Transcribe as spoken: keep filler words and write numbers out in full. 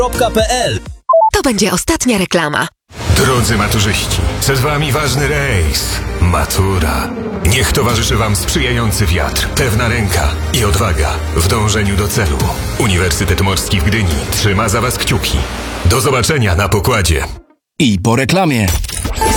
kropka pe el. To będzie ostatnia reklama. Drodzy maturzyści, przed wami ważny rejs. Matura. Niech towarzyszy wam sprzyjający wiatr, pewna ręka i odwaga w dążeniu do celu. Uniwersytet Morski w Gdyni trzyma za was kciuki. Do zobaczenia na pokładzie. I po reklamie.